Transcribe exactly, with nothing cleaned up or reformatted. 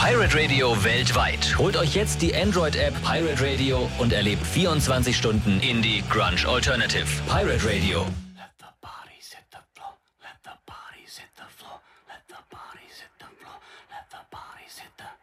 Pirate Radio weltweit. Holt euch jetzt die Android-App Pirate Radio und erlebt vierundzwanzig Stunden Indie Grunge Alternative. Pirate Radio. Let the bodies hit the floor. Let the bodies hit the floor. Let the bodies hit the floor. Let the bodies hit the